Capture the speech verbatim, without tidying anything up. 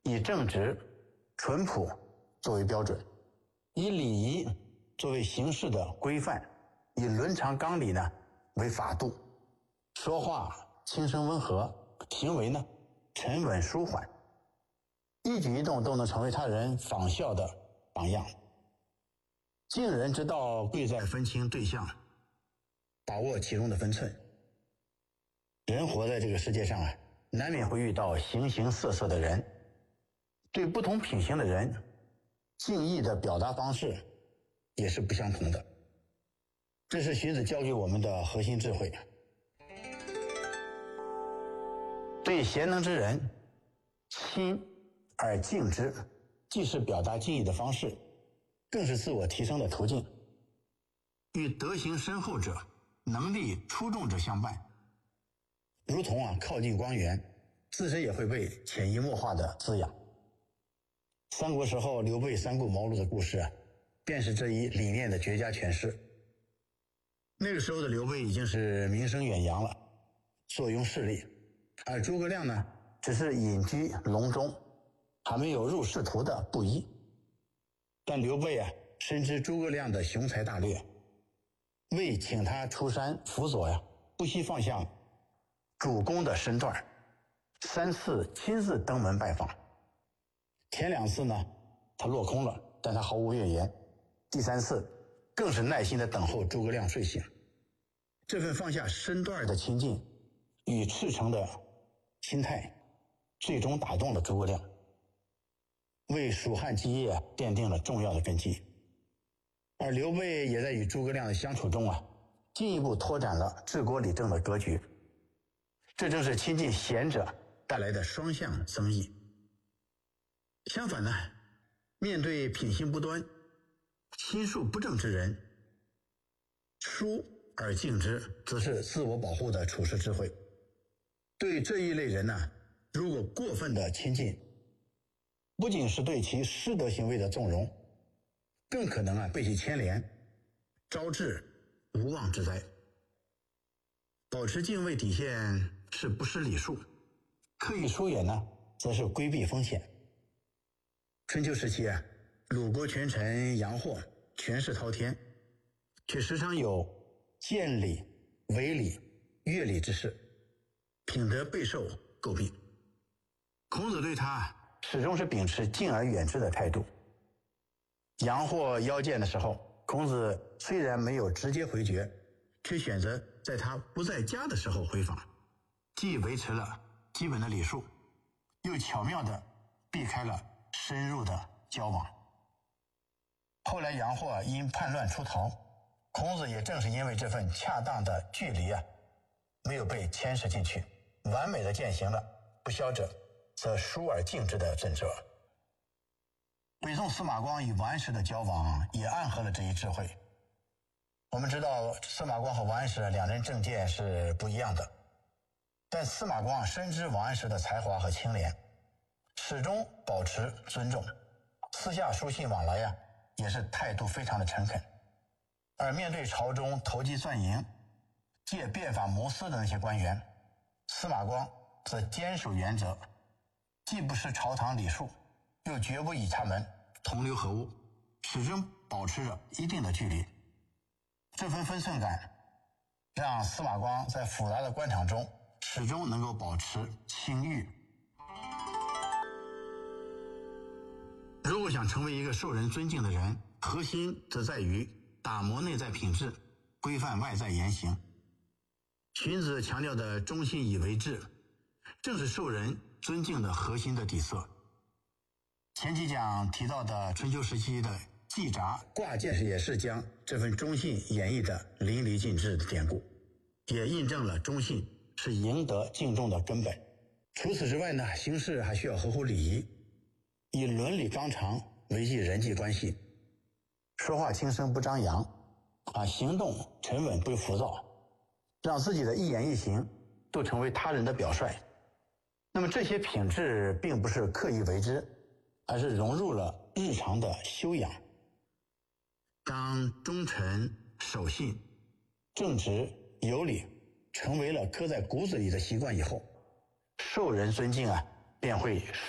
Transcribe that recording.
以正直、淳朴作为标准，以礼仪作为行事的规范，以伦常纲理呢为法度，说话轻声温和，行为呢沉稳舒缓，一举一动都能成为他人仿效的榜样。敬人之道贵在分清对象，把握其中的分寸。人活在这个世界上啊，难免会遇到形形色色的人，对不同品行的人，敬意的表达方式也是不相同的。这是荀子教给我们的核心智慧。对贤能之人，亲而敬之，既是表达敬意的方式，更是自我提升的途径。与德行深厚者、能力出众者相伴，如同啊靠近光源，自身也会被潜移默化的滋养。三国时候刘备三顾茅庐的故事啊，便是这一理念的绝佳诠释。那个时候的刘备已经是名声远扬了，坐拥势力，而诸葛亮呢，只是隐居隆中，还没有入仕途的布衣。但刘备啊，深知诸葛亮的雄才大略，为请他出山辅佐呀，不惜放下主公的身段，三次亲自登门拜访。前两次呢，他落空了，但他毫无怨言。第三次更是耐心地等候诸葛亮睡醒。这份放下身段的亲近与赤诚的心态，最终打动了诸葛亮，为蜀汉基业奠定了重要的根基。而刘备也在与诸葛亮的相处中啊，进一步拓展了治国理政的格局。这正是亲近贤者带来的双向增益。相反呢，面对品行不端、心术不正之人，疏而敬之，则是自我保护的处世智慧。对这一类人呢，如果过分的亲近，不仅是对其失德行为的纵容，更可能啊被其牵连，招致无妄之灾。保持敬畏底线是不失礼数，刻意疏远呢，则是规避风险。春秋时期啊，鲁国权臣杨霍权势滔天，却时常有见礼、违礼、越礼之事，品德备受诟病。孔子对他始终是秉持敬而远之的态度。杨霍邀见的时候，孔子虽然没有直接回绝，却选择在他不在家的时候回访，既维持了基本的礼数，又巧妙地避开了深入的交往。后来杨霍因叛乱出逃，孔子也正是因为这份恰当的距离啊，没有被牵涉进去，完美地践行了不肖者则疏而敬之的准则。北宋司马光与王安石的交往也暗合了这一智慧。我们知道司马光和王安石两人政见是不一样的，但司马光深知王安石的才华和清廉，始终保持尊重，私下书信往来啊，也是态度非常的诚恳。而面对朝中投机钻营、借变法谋私的那些官员，司马光则坚守原则，既不失朝堂礼数，又绝不与他们同流合污，始终保持着一定的距离。这份分寸感让司马光在复杂的官场中始终能够保持清誉。如果想成为一个受人尊敬的人，核心则在于打磨内在品质，规范外在言行。荀子强调的忠信以为质，正是受人尊敬的核心的底色。前几讲提到的春秋时期的季札挂件也是将这份忠信演绎的淋漓尽致的典故，也印证了忠信是赢得敬重的根本。除此之外呢，行事还需要合乎礼仪，以伦理纲常维系人际关系，说话轻声不张扬啊，行动沉稳不浮躁，让自己的一言一行都成为他人的表率。那么这些品质并不是刻意为之，而是融入了日常的修养。当忠诚、守信、正直、有礼成为了刻在骨子里的习惯以后，受人尊敬啊，便会